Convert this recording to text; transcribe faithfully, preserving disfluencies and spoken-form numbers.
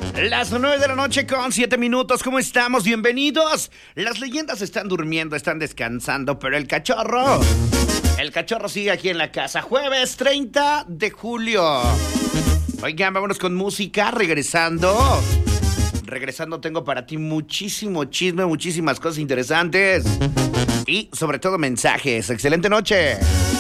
Las nueve de la noche con siete minutos, ¿cómo estamos? Bienvenidos. Las leyendas están durmiendo, están descansando, pero el cachorro, el cachorro sigue aquí en la casa. Jueves treinta de julio. Oigan, vámonos con música, regresando. Regresando tengo para ti muchísimo chisme, muchísimas cosas interesantes y sobre todo mensajes. Excelente noche.